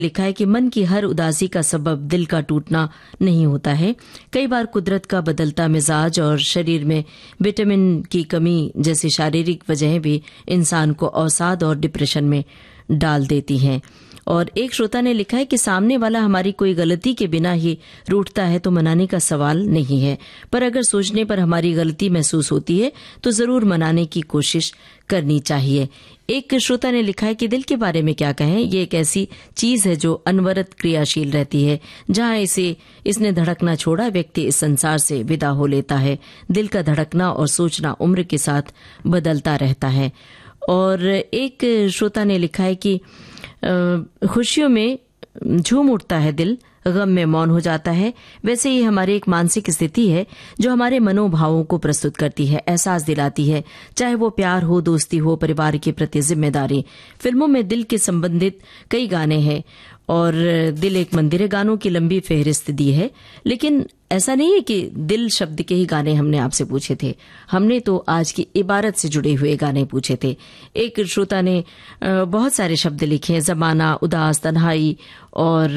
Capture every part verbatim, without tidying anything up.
लिखा है कि मन की हर उदासी का सबब दिल का टूटना नहीं होता है। कई बार कुदरत का बदलता मिजाज और शरीर में विटामिन की कमी जैसी शारीरिक वजहें भी इंसान को अवसाद और डिप्रेशन में डाल देती हैं। और एक श्रोता ने लिखा है कि सामने वाला हमारी कोई गलती के बिना ही रूठता है तो मनाने का सवाल नहीं है, पर अगर सोचने पर हमारी गलती महसूस होती है तो जरूर मनाने की कोशिश करनी चाहिए। एक श्रोता ने लिखा है कि दिल के बारे में क्या कहें, ये एक ऐसी चीज है जो अनवरत क्रियाशील रहती है। जहां इसे इसने धड़कना छोड़ा, व्यक्ति इस संसार से विदा हो लेता है। दिल का धड़कना और सोचना उम्र के साथ बदलता रहता है। और एक श्रोता ने लिखा है कि खुशियों में झूम उठता है दिल, गम में मौन हो जाता है। वैसे ही हमारी एक मानसिक स्थिति है जो हमारे मनोभावों को प्रस्तुत करती है, एहसास दिलाती है, चाहे वो प्यार हो, दोस्ती हो, परिवार के प्रति जिम्मेदारी। फिल्मों में दिल के संबंधित कई गाने हैं और दिल एक मंदिर है, गानों की लंबी फहरिस्त दी है। लेकिन ऐसा नहीं है कि दिल शब्द के ही गाने हमने आपसे पूछे थे, हमने तो आज की इबारत से जुड़े हुए गाने पूछे थे। एक श्रोता ने बहुत सारे शब्द लिखे हैं, जमाना, उदास, तन्हाई, और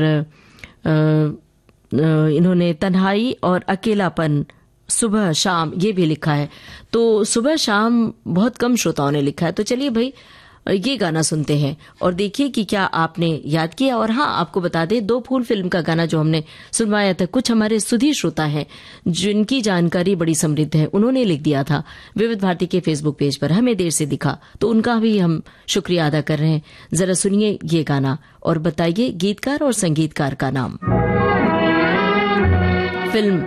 इन्होंने तन्हाई और अकेलापन, सुबह शाम ये भी लिखा है। तो सुबह शाम बहुत कम श्रोताओं ने लिखा है। तो चलिए भाई ये गाना सुनते हैं और देखिए कि क्या आपने याद किया। और हाँ, आपको बता दें, दो फूल फिल्म का गाना जो हमने सुनवाया था, कुछ हमारे सुधी श्रोता हैं जिनकी जानकारी बड़ी समृद्ध है, उन्होंने लिख दिया था विविध भारती के फेसबुक पेज पर, हमें देर से दिखा, तो उनका भी हम शुक्रिया अदा कर रहे हैं। जरा सुनिए ये गाना और बताइए गीतकार और संगीतकार का नाम। फिल्म